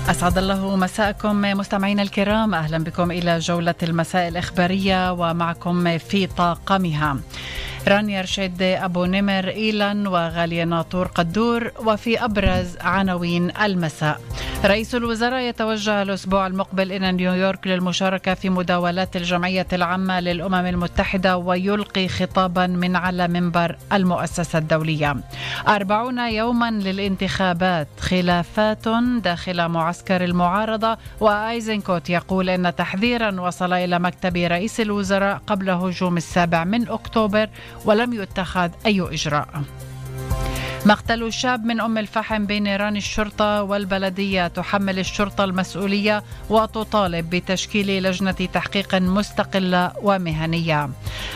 أسعد الله مساءكم مستمعينا الكرام، أهلا بكم إلى جولة المساء الإخبارية ومعكم في طاقمها رانيا رشيد أبو نمر إيلان وغالية ناطور قدور. وفي أبرز عناوين المساء: رئيس الوزراء يتوجه الأسبوع المقبل إلى نيويورك للمشاركة في مداولات الجمعية العامة للأمم المتحدة ويلقي خطابا من على منبر المؤسسة الدولية. 40 يوما للانتخابات، خلافات داخل معسكر المعارضة، وآيزنكوت يقول إن تحذيرا وصل إلى مكتب رئيس الوزراء قبل هجوم 7 أكتوبر ولم يتخذ أي إجراء. مقتل شاب من أم الفحم بنيران الشرطة والبلدية، تحمل الشرطة المسؤولية وتطالب بتشكيل لجنة تحقيق مستقلة ومهنية.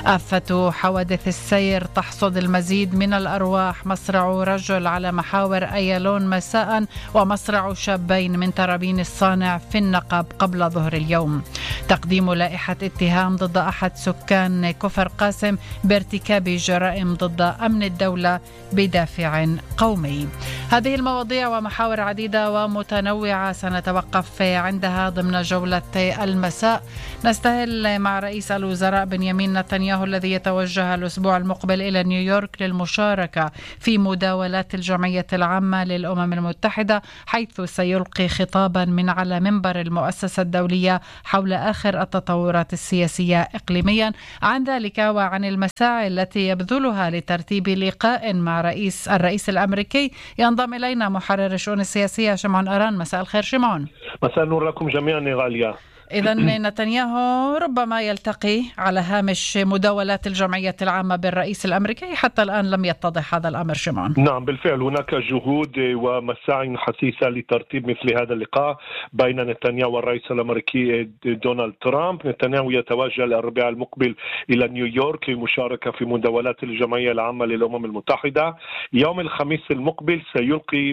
آفة حوادث السير تحصد المزيد من الأرواح، مصرع رجل على محاور أيالون مساء ومصرع شابين من ترابين الصانع في النقب قبل ظهر اليوم. تقديم لائحة اتهام ضد أحد سكان كفر قاسم بارتكاب جرائم ضد أمن الدولة بدافع قومي. هذه المواضيع ومحاور عديدة ومتنوعة سنتوقف عندها ضمن جولة المساء. نستهل مع رئيس الوزراء بنيامين نتنياهو الذي يتوجه الأسبوع المقبل إلى نيويورك للمشاركة في مداولات الجمعية العامة للأمم المتحدة، حيث سيلقي خطابا من على منبر المؤسسة الدولية حول آخر التطورات السياسية إقليميا. عن ذلك وعن المساعي التي يبذلها لترتيب لقاء مع الرئيس الأمريكي ينضم إلينا محرر الشؤون السياسية شمعون أران. مساء الخير شمعون. مساء النور لكم جميعا يا غالية. إذن نتنياهو ربما يلتقي على هامش مداولات الجمعية العامة بالرئيس الأمريكي، حتى الآن لم يتضح هذا الأمر شمعون. نعم بالفعل هناك جهود ومساعي حثيثة لترتيب مثل هذا اللقاء بين نتنياهو والرئيس الأمريكي دونالد ترامب. نتنياهو يتوجه الأربعاء المقبل إلى نيويورك للمشاركة في مداولات الجمعية العامة للأمم المتحدة. يوم الخميس المقبل سيلقي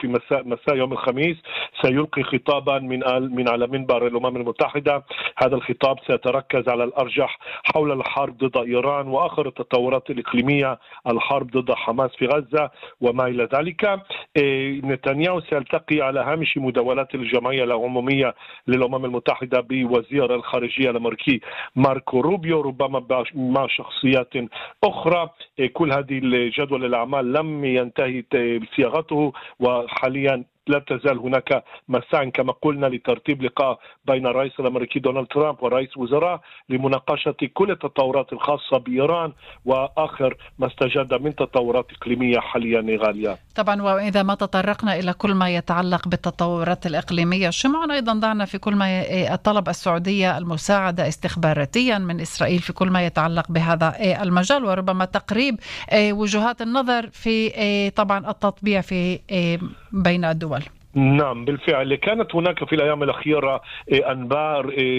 مساء يوم الخميس سيلقي خطابا من على منبر الأمم المتحدة. هذا الخطاب سيتركز على الأرجح حول الحرب ضد إيران وآخر التطورات الإقليمية، الحرب ضد حماس في غزة وما إلى ذلك. نتنياهو سيلتقي على هامش مداولات الجمعية العمومية للأمم المتحدة بوزير الخارجية الأمريكي ماركو روبيو، ربما مع شخصيات أخرى. كل هذه الجدول الأعمال لم ينتهي صياغته، وحاليا لا تزال هناك مساع كما قلنا لترتيب لقاء بين الرئيس الأمريكي دونالد ترامب ورئيس وزراء لمناقشة كل التطورات الخاصة بإيران وآخر ما استجد من تطورات إقليمية حاليا غالية. طبعا، وإذا ما تطرقنا إلى كل ما يتعلق بالتطورات الإقليمية شمعون، أيضا ضعنا في كل ما طلب السعودية المساعدة استخباراتيا من إسرائيل في كل ما يتعلق بهذا المجال، وربما تقريب وجهات النظر في طبعا التطبيع في بين الدول. نعم بالفعل كانت هناك في الأيام الأخيرة أنباء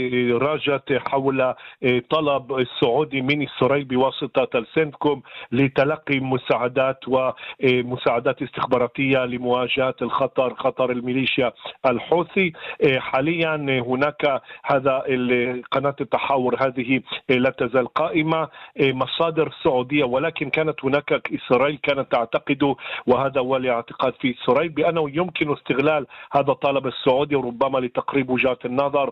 راجت حول طلب السعودي من إسرائيل بواسطة السنتكوم لتلقي مساعدات ومساعدات استخباراتية لمواجهة خطر الميليشيا الحوثي. حاليا هناك هذا قناة التحاور هذه لا تزال قائمة، مصادر سعودية، ولكن كانت هناك إسرائيل كانت تعتقد، وهذا هو الاعتقاد في إسرائيل، بأنه يمكن استغلال هذا الطلب السعودي ربما لتقريب وجهات النظر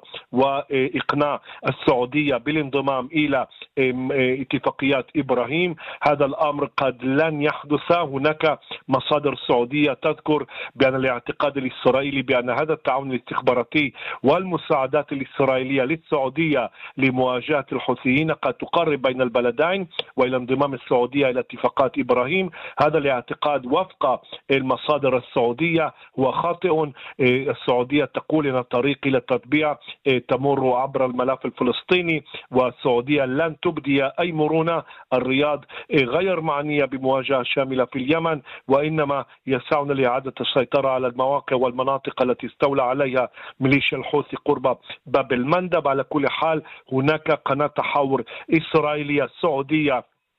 وإقناع السعودية بالانضمام إلى اتفاقيات إبراهيم. هذا الأمر قد لن يحدث. هناك مصادر سعودية تذكر بأن الاعتقاد الإسرائيلي بأن هذا التعاون الاستخباراتي والمساعدات الإسرائيلية للسعودية لمواجهة الحوثيين قد تقرب بين البلدين وإلى انضمام السعودية إلى اتفاقات إبراهيم. هذا الاعتقاد وفق المصادر السعودية هو خاطئ. السعودية تقول أن الطريق إلى التطبيع تمر عبر الملف الفلسطيني، والسعودية لن تبدي أي مرونة. الرياض غير معنية بمواجهة شاملة في اليمن، وإنما يسعون لإعادة السيطرة على المواقع والمناطق التي استولى عليها ميليشيا الحوثي قرب باب المندب. على كل حال هناك قناة تحاور إسرائيلية سعودية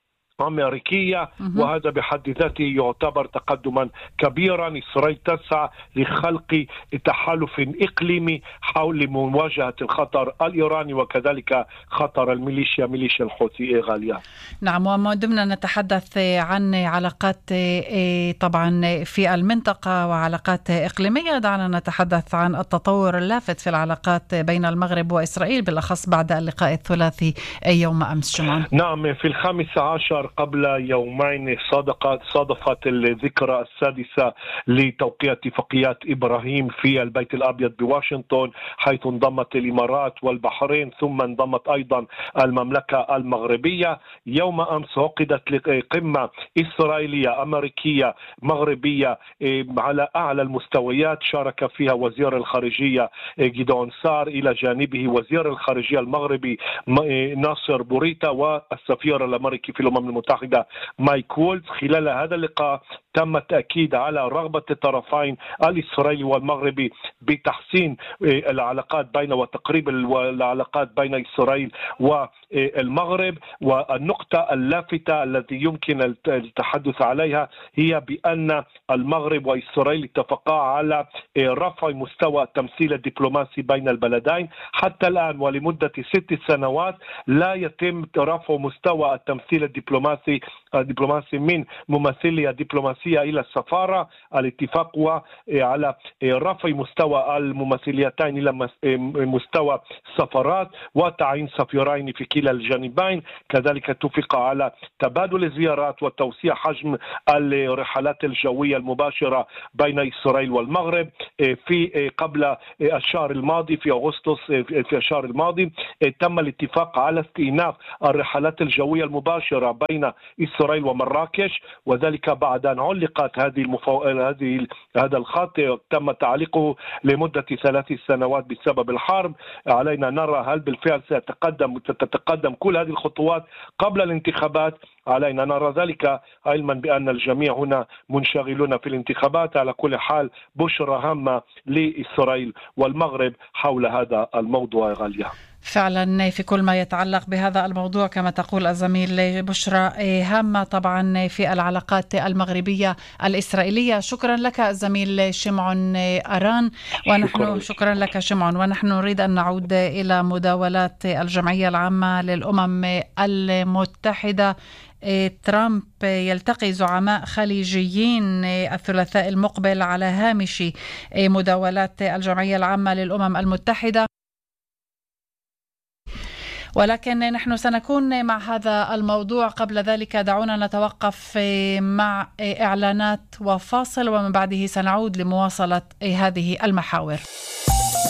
أمريكية، وهذا بحد ذاته يعتبر تقدما كبيرا. إسرائيل تسعى لخلق تحالف إقليمي حول مواجهة الخطر الإيراني وكذلك خطر ميليشيا الحوثي. غالية. نعم، وما دمنا نتحدث عن علاقات طبعا في المنطقة وعلاقات إقليمية، دعنا نتحدث عن التطور اللافت في العلاقات بين المغرب وإسرائيل بالأخص بعد اللقاء الثلاثي يوم أمس. شمعون. نعم، في 15 قبل يومين صادفت الذكرى السادسة لتوقيع اتفاقيات إبراهيم في البيت الأبيض بواشنطن، حيث انضمت الإمارات والبحرين ثم انضمت أيضا المملكة المغربية. يوم أمس عقدت قمة إسرائيلية أمريكية مغربية على أعلى المستويات، شارك فيها وزير الخارجية جيدون سار إلى جانبه وزير الخارجية المغربي ناصر بوريتا والسفير الأمريكي في الأمم المتحدة مايك وولز. خلال هذا اللقاء تم التأكيد على رغبة الطرفين الإسرائيلي والمغربي بتحسين العلاقات بين وتقريب العلاقات بين إسرائيل والمغرب. والنقطة اللافتة التي يمكن التحدث عليها هي بأن المغرب وإسرائيل اتفقا على رفع مستوى التمثيل الدبلوماسي بين البلدين. حتى الآن ولمدة 6 سنوات لا يتم رفع مستوى التمثيل الدبلوماسي من ممثلية دبلوماسية إلى السفارة. الاتفاق هو على رفع مستوى الممثليتين إلى مستوى سفارات وتعيين سفيرين في كلا الجانبين. كذلك اتفق على تبادل الزيارات وتوسيع حجم الرحلات الجوية المباشرة بين إسرائيل والمغرب. في قبل الشهر الماضي في أغسطس في الشهر الماضي تم الاتفاق على استئناف الرحلات الجوية المباشرة بين إسرائيل ومراكش، وذلك بعد أن علقت هذا الخط تم تعليقه لمدة 3 سنوات بسبب الحرب. علينا نرى هل بالفعل ستتقدم كل هذه الخطوات قبل الانتخابات. علينا نرى ذلك علما بأن الجميع هنا منشغلون في الانتخابات. على كل حال بشرى هامة لإسرائيل والمغرب حول هذا الموضوع. غالية فعلا في كل ما يتعلق بهذا الموضوع كما تقول الزميل بشرى هامة طبعا في العلاقات المغربية الإسرائيلية. شكرا لك الزميل شمعون أران. شكرا لك شمعون. ونحن نريد أن نعود إلى مداولات الجمعية العامة للأمم المتحدة. ترامب يلتقي زعماء خليجيين الثلاثاء المقبل على هامش مداولات الجمعية العامة للأمم المتحدة، ولكن نحن سنكون مع هذا الموضوع. قبل ذلك دعونا نتوقف مع إعلانات وفاصل، ومن بعده سنعود لمواصلة هذه المحاور.